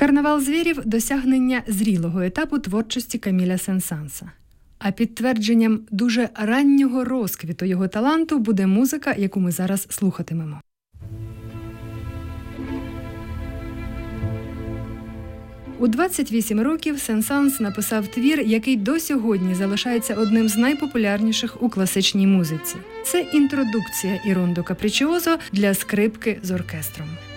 «Карнавал звірів» – досягнення зрілого етапу творчості Каміля Сен-Санса. А підтвердженням дуже раннього розквіту його таланту буде музика, яку ми зараз слухатимемо. У 28 років Сен-Санс написав твір, який до сьогодні залишається одним з найпопулярніших у класичній музиці. Це інтродукція і рондо капричіозо для скрипки з оркестром.